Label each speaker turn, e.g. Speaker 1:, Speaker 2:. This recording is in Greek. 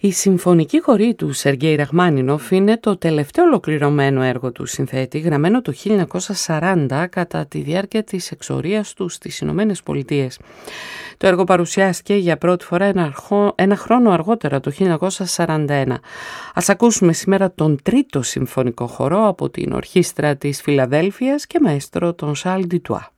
Speaker 1: Η συμφωνική χορή του Σεργέη Ραχμάνινοφ είναι το τελευταίο ολοκληρωμένο έργο του συνθέτη, γραμμένο το 1940 κατά τη διάρκεια της εξορίας του στις Ηνωμένες Πολιτείες. Το έργο παρουσιάστηκε για πρώτη φορά ένα χρόνο αργότερα, το 1941. Ας ακούσουμε σήμερα τον τρίτο συμφωνικό χορό από την Ορχήστρα της Φιλαδέλφειας και μαέστρο τον Σαρλ Ντιτουά.